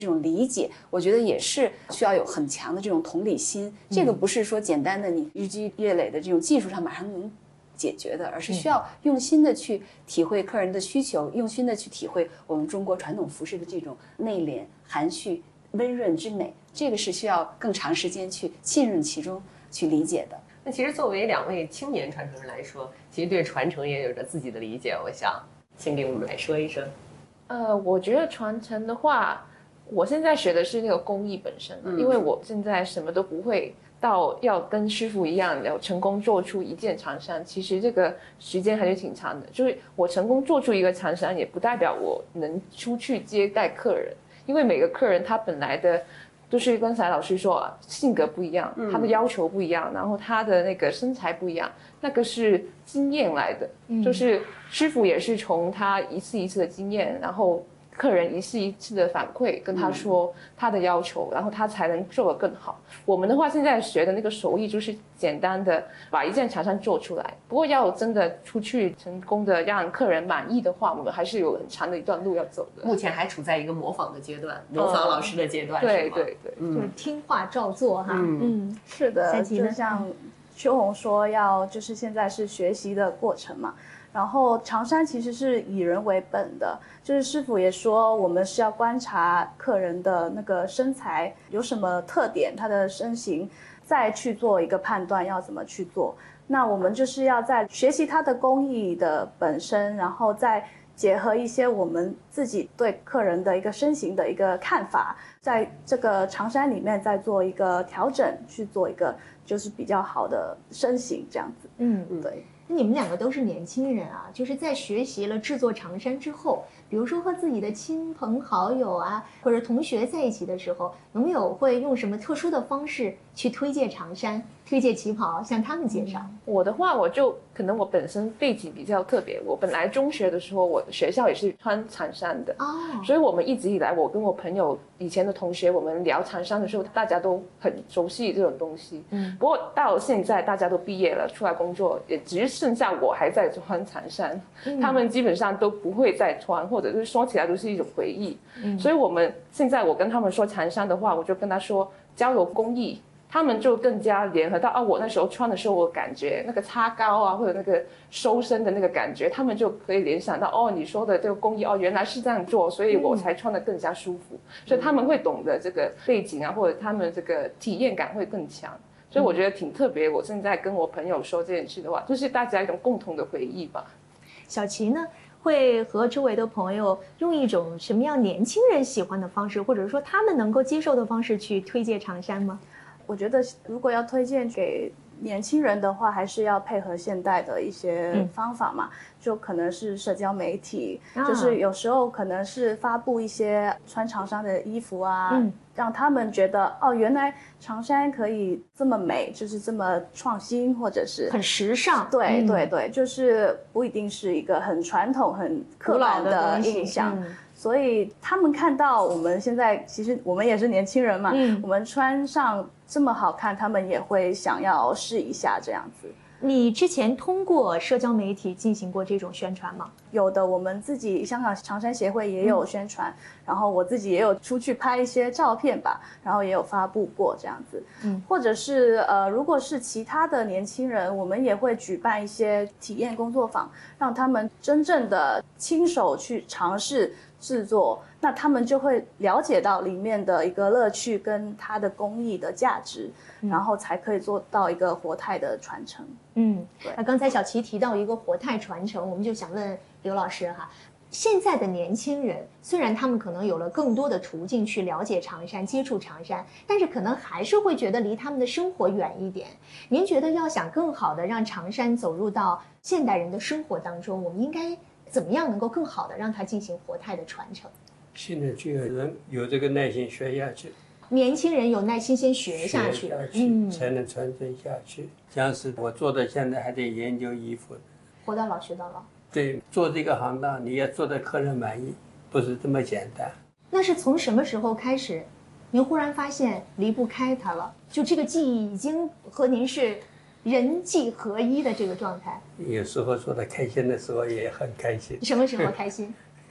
这种理解，我觉得也是需要有很强的这种同理心。这个不是说简单的你日积月累的这种技术上马上能解决的，而是需要用心的去体会客人的需求，用心的去体会我们中国传统服饰的这种内敛、含蓄、温润之美。这个是需要更长时间去浸润其中去理解的。 那其实作为2位青年传承人来说，其实对传承也有着自己的理解。我想先给我们来说一说。 我觉得传承的话，我现在学的是那个工艺本身，因为我现在什么都不会，到要跟师傅一样要成功做出一件长衫，其实这个时间还是挺长的。就是我成功做出一个长衫，也不代表我能出去接待客人，因为每个客人他本来的就是刚才老师说啊，性格不一样，他的要求不一样，然后他的那个身材不一样，那个是经验来的，就是师傅也是从他一次一次的经验，然后客人一次一次的反馈跟他说他的要求，然后他才能做得更好。我们的话现在学的那个手艺就是简单的把一件长衫做出来，不过要真的出去成功的让客人满意的话，我们还是有很长的一段路要走的。 目前还处在一个模仿的阶段，模仿老师的阶段， 对对对， 就是听话照做哈。 是的， 就像秋红说就是现在是学习的过程嘛。然后长衫其实是以人为本的，就是师傅也说我们是要观察客人的那个身材有什么特点，他的身形，再去做一个判断要怎么去做。那我们就是要在学习他的工艺的本身，然后再结合一些我们自己对客人的一个身形的一个看法，在这个长衫里面再做一个调整，去做一个就是比较好的身形这样子。对。 你们2个都是年轻人啊，就是在学习了制作长衫之后，比如说和自己的亲朋好友啊，或者同学在一起的时候，有没有会用什么特殊的方式去推荐长衫、推荐旗袍，向他们介绍？ 我的话，可能我本身背景比较特别，我本来中学的时候，我的学校也是穿长衫的，所以我们一直以来，我跟我朋友以前的同学，我们聊长衫的时候，大家都很熟悉这种东西。不过到现在大家都毕业了，出来工作，也只剩下我还在穿长衫，他们基本上都不会再穿，或者是说起来都是一种回忆。所以现在我跟他们说长衫的话，我就跟他说交流工艺。他们就更加联合到我那时候穿的时候，我感觉那个擦高啊，或者那个收身的那个感觉，他们就可以联想到你说的这个工艺原来是这样做，所以我才穿得更加舒服。所以他们会懂得这个背景啊，或者他们这个体验感会更强。所以我觉得挺特别。我现在跟我朋友说这件事的话，就是大家一种共同的回忆吧。 小琪呢，会和周围的朋友用一种什么样年轻人喜欢的方式，或者说他们能够接受的方式去推荐长衫吗？ 我觉得如果要推荐给年轻人的话，还是要配合现代的一些方法嘛，就可能是社交媒体，就是有时候可能是发布一些穿长衫的衣服啊，让他们觉得原来长衫可以这么美，就是这么创新，或者是很时尚。 对对对，就是不一定是一个很传统很刻板的印象。所以他们看到我们现在，其实我们也是年轻人嘛，我们穿上这么好看，他们也会想要试一下这样子。 你之前通过社交媒体进行过这种宣传吗？ 有的，我们自己香港长衫协会也有宣传，然后我自己也有出去拍一些照片吧，然后也有发布过这样子。或者是如果是其他的年轻人，我们也会举办一些体验工作坊，让他们真正的亲手去尝试制作，那他们就会了解到里面的一个乐趣跟它的工艺的价值，然后才可以做到一个活态的传承。 那刚才小琪提到一个活态传承，我们就想问刘老师哈，现在的年轻人虽然他们可能有了更多的途径去了解长衫、接触长衫，但是可能还是会觉得离他们的生活远一点。您觉得要想更好的让长衫走入到现代人的生活当中，我们应该怎么样能够更好的让它进行活态的传承？ 现在就有人有这个耐心学下去， 年轻人有耐心先学下去， 才能传承下去。像是我做到现在还得研究衣服， 活到老学到老。 对，做这个行当你要做得客人满意，不是这么简单。 那是从什么时候开始，您忽然发现离不开它了？就这个技艺已经和您是人技合一的这个状态。 有时候做得开心的时候也很开心。 什么时候开心？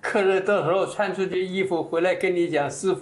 客人到时候穿出去衣服回来跟你讲，师傅